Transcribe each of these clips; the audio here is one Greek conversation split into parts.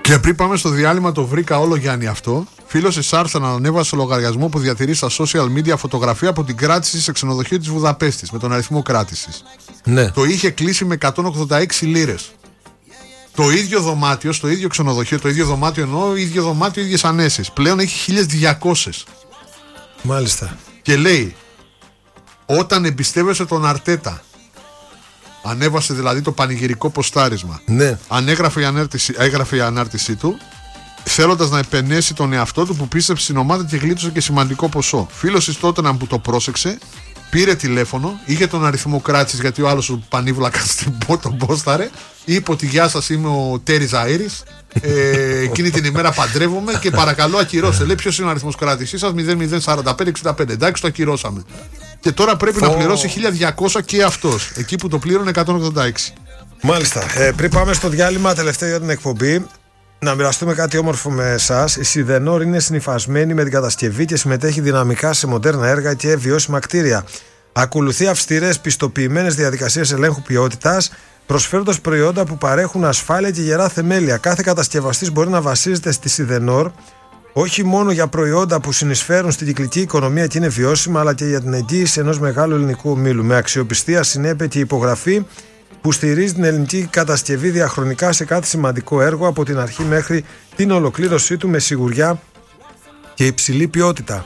Και πριν πάμε στο διάλειμμα, το βρήκα όλο Γιάννη αυτό. Φίλος της Άρθεν ανέβασε λογαριασμό που διατηρεί στα social media φωτογραφία από την κράτηση σε ξενοδοχείο της Βουδαπέστης με τον αριθμό κράτησης. Ναι. Το είχε κλείσει με 186 λίρες. Το ίδιο δωμάτιο, στο ίδιο ξενοδοχείο, το ίδιο δωμάτιο εννοώ, ίδιο δωμάτιο, ίδιες ανέσεις. Πλέον έχει 1.200. Μάλιστα. Και λέει, όταν εμπιστεύεσαι τον Αρτέτα, ανέβασε δηλαδή το πανηγυρικό ποστάρισμα. Ναι. Έγραφε η ανάρτησή του, θέλοντας να επενέσει τον εαυτό του που πίστεψε στην ομάδα και γλίτωσε και σημαντικό ποσό. Φίλος της Τότεναμ που το πρόσεξε, πήρε τηλέφωνο, είχε τον αριθμό κράτησης γιατί ο άλλος ο πανίβλακας τον πόσταρε, είπε ότι γεια σας, είμαι ο Τέρι Ζαΐρης, εκείνη την ημέρα παντρεύομαι και παρακαλώ ακυρώστε. Λέει, ποιος είναι ο αριθμός κράτησής σας? 004565. Εντάξει, το ακυρώσαμε. Και τώρα πρέπει να πληρώσει 1.200 και αυτός, εκεί που το πλήρωνε 186. Μάλιστα. Πριν πάμε στο διάλειμμα, τελευταίο για την εκπομπή, να μοιραστούμε κάτι όμορφο με εσάς. Η Σιδενόρ είναι συνυφασμένη με την κατασκευή και συμμετέχει δυναμικά σε μοντέρνα έργα και βιώσιμα κτίρια. Ακολουθεί αυστηρές πιστοποιημένες διαδικασίες ελέγχου ποιότητας, προσφέροντας προϊόντα που παρέχουν ασφάλεια και γερά θεμέλια. Κάθε κατασκευαστής μπορεί να βασίζεται στη Σιδενόρ όχι μόνο για προϊόντα που συνεισφέρουν στην κυκλική οικονομία και είναι βιώσιμα, αλλά και για την εγγύηση ενός μεγάλου ελληνικού ομίλου. Με αξιοπιστία, συνέπεια και υπογραφή που στηρίζει την ελληνική κατασκευή διαχρονικά σε κάθε σημαντικό έργο από την αρχή μέχρι την ολοκλήρωσή του με σιγουριά και υψηλή ποιότητα.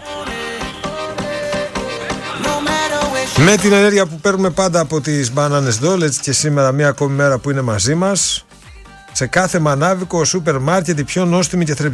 Με την ενέργεια που παίρνουμε πάντα από τις μπάνανες Δόλ, έτσι και σήμερα μια ακόμη μέρα που είναι μαζί μας, σε κάθε μανάβικο, σούπερ μάρκετ, η πιο νόστιμη και θρεπτική